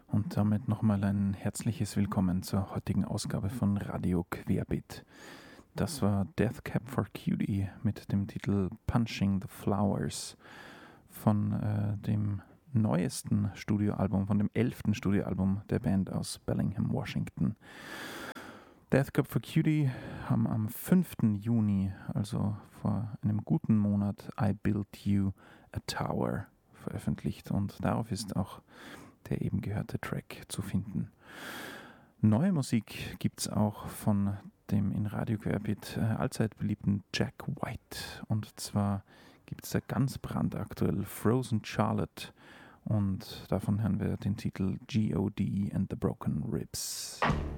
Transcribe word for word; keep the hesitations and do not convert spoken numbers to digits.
Und damit nochmal ein herzliches Willkommen zur heutigen Ausgabe von Radio Querbeet. Das war Death Cab for Cutie mit dem Titel Punching the Flowers von äh, dem neuesten Studioalbum, von dem elften Studioalbum der Band aus Bellingham, Washington. Death Cab for Cutie haben am fünften Juni, also vor einem guten Monat, I Built You a Tower veröffentlicht und darauf ist auch der eben gehörte Track zu finden. Neue Musik gibt es auch von dem in Radio Querbeet äh, allzeit beliebten Jack White. Und zwar gibt es da ganz brandaktuell Frozen Charlotte und davon hören wir den Titel G O D and the Broken Ribs.